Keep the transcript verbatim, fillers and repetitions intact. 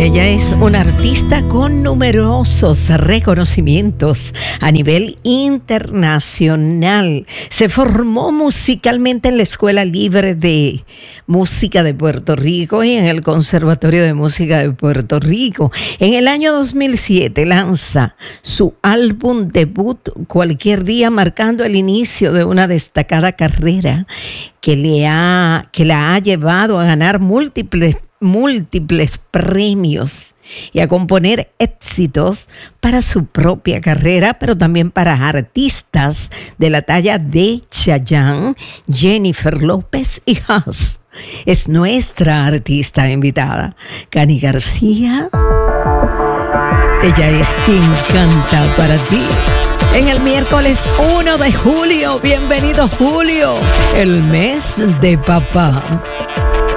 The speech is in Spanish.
Ella es una artista con numerosos reconocimientos a nivel internacional. Se formó musicalmente en la Escuela Libre de Música de Puerto Rico y en el Conservatorio de Música de Puerto Rico. En el año dos mil siete lanza su álbum debut Cualquier Día, marcando el inicio de una destacada carrera que, le ha, que la ha llevado a ganar múltiples múltiples premios y a componer éxitos para su propia carrera, pero también para artistas de la talla de Chayanne, Jennifer López y Haas. Es nuestra artista invitada, Cani García. Ella es quien canta para ti. En el miércoles uno de julio, bienvenido Julio, el mes de papá.